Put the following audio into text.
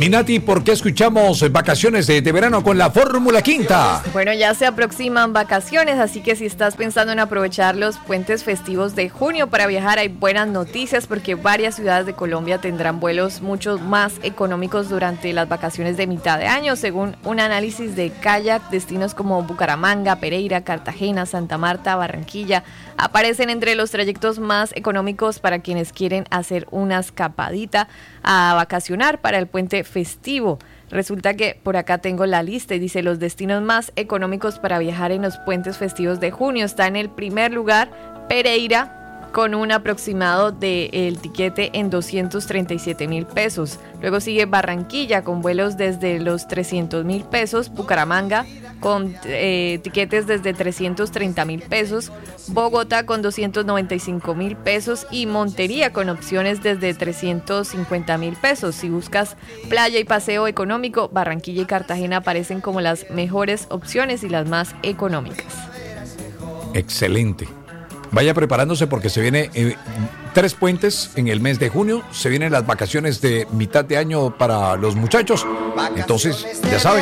Y Nati, ¿por qué escuchamos vacaciones de verano con la Fórmula Quinta? Bueno, ya se aproximan vacaciones, así que si estás pensando en aprovechar los puentes festivos de junio para viajar, hay buenas noticias porque varias ciudades de Colombia tendrán vuelos mucho más económicos durante las vacaciones de mitad de año. Según un análisis de Kayak, destinos como Bucaramanga, Pereira, Cartagena, Santa Marta, Barranquilla aparecen entre los trayectos más económicos para quienes quieren hacer una escapadita a vacacionar para el puente festivo. Resulta que por acá tengo la lista y dice los destinos más económicos para viajar en los puentes festivos de junio. Está en el primer lugar Pereira, con un aproximado del tiquete en 237,000 pesos. Luego sigue Barranquilla con vuelos desde los 300,000 pesos, Bucaramanga con tiquetes desde 330,000 pesos, Bogotá con 295,000 pesos y Montería con opciones desde 350,000 pesos. Si buscas playa y paseo económico, Barranquilla y Cartagena aparecen como las mejores opciones y las más económicas. Excelente. Vaya preparándose porque se viene 3 puentes en el mes de junio. Se vienen las vacaciones de mitad de año para los muchachos. Entonces, ya saben.